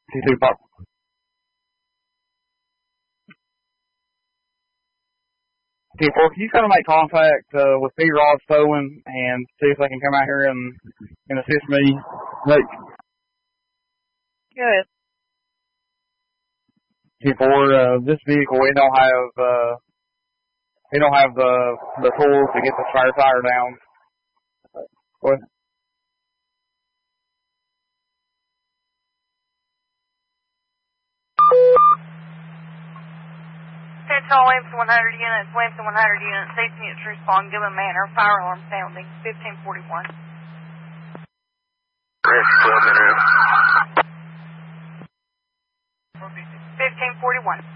T2 Pop. T4, can you try to make contact with P. Rod Stolen and see if they can come out here and assist me? Like, Good. T4, this vehicle, we don't have the tools to get the spare tire down. What? Central Williamson 100 units, Williamson 100 units, 6 units respond, Gilman Manor, fire alarm sounding, 1541. Correct, 12 minutes. 1541.